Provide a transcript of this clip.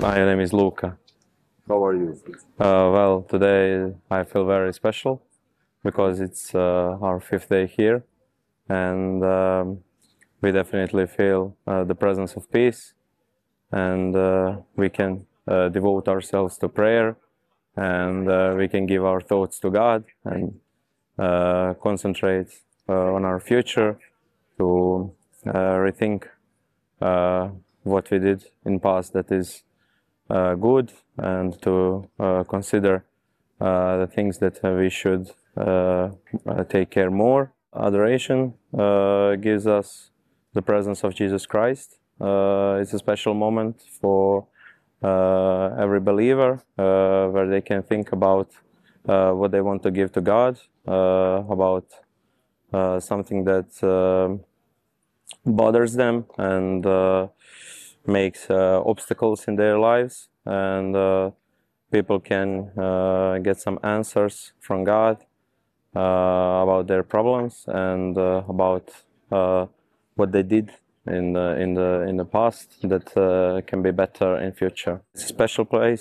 My name is Luka. How are you? Well, today I feel very special because it's our fifth day here, and we definitely feel the presence of peace, and we can devote ourselves to prayer, and we can give our thoughts to God and concentrate on our future to rethink what we did in past that is good, and to consider the things that we should take care more. Adoration gives us the presence of Jesus Christ. It's a special moment for every believer where they can think about what they want to give to God, about something that bothers them and makes obstacles in their lives, and people can get some answers from God about their problems, and about what they did in the past that can be better in future. It's a special place